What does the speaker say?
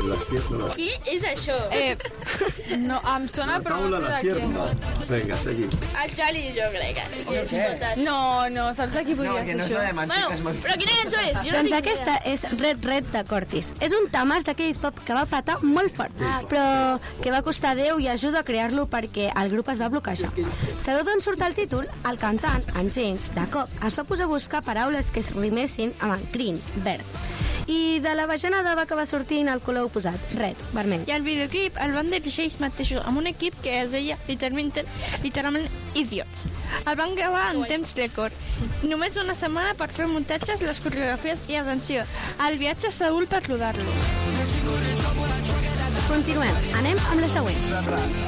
Qui és això? No, em sona, però no sé de què. Vinga, seguim. El Xali, jo crec. No, saps de qui podria ser això? Bueno, però quina cançó és? Doncs aquesta és Red Red de Cortis. És un tamàs d'aquell pop que va patar molt fort, però que va costar Déu i ajuda a crear-lo perquè el grup es va bloquejar. Sabeu d'on surt el títol? El cantant, en James, de cop, es va posar a buscar paraules que es rimessin amb en green, verd. I de la bajanada va acabar sortint el color oposat, red, vermell. I el videoclip el van dirigir ells mateixos amb un equip que es deia literalment Idiots. El van gravar en temps rècord. Només una setmana per fer muntatges, les coreografies i, atenció, el viatge a Seül per rodar-lo. Continuem, anem amb la següent.